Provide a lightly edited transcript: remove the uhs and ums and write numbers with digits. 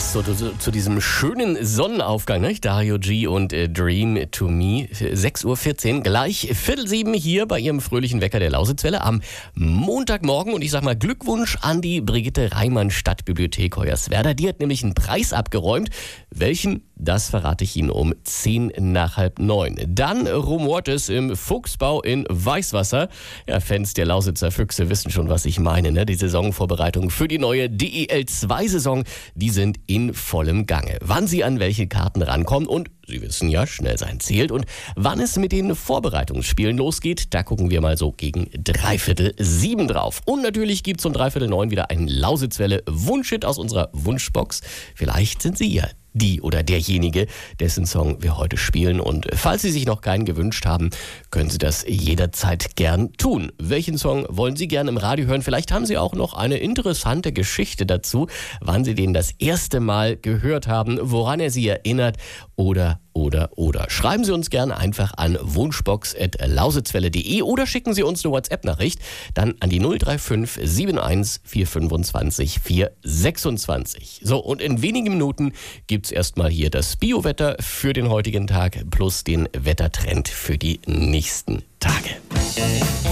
Passt so zu diesem schönen Sonnenaufgang, ne? Dario G und Dream to Me. 6:14 Uhr, gleich 6:45 hier bei Ihrem fröhlichen Wecker der Lausitzwelle am Montagmorgen. Und ich sag mal Glückwunsch an die Brigitte Reimann Stadtbibliothek Hoyerswerda. Die hat nämlich einen Preis abgeräumt. Welchen? Das verrate ich Ihnen um 8:10. Dann rumort es im Fuchsbau in Weißwasser. Ja, Fans der Lausitzer Füchse wissen schon, was ich meine, ne? Die Saisonvorbereitung für die neue DEL2-Saison, die sind in vollem Gange. Wann Sie an welche Karten rankommen und Sie wissen ja, schnell sein zählt. Und wann es mit den Vorbereitungsspielen losgeht, da gucken wir mal so gegen 6:45 drauf. Und natürlich gibt's um 8:45 wieder einen Lausitzwelle-Wunschhit aus unserer Wunschbox. Vielleicht sind Sie ja die oder derjenige, dessen Song wir heute spielen. Und falls Sie sich noch keinen gewünscht haben, können Sie das jederzeit gern tun. Welchen Song wollen Sie gern im Radio hören? Vielleicht haben Sie auch noch eine interessante Geschichte dazu, wann Sie den das erste Mal gehört haben, woran er Sie erinnert oder. Schreiben Sie uns gerne einfach an wunschbox@lausitzwelle.de oder schicken Sie uns eine WhatsApp-Nachricht dann an die 035 71 425 426. So, und in wenigen Minuten gibt's erstmal hier das Biowetter für den heutigen Tag plus den Wettertrend für die nächsten Tage.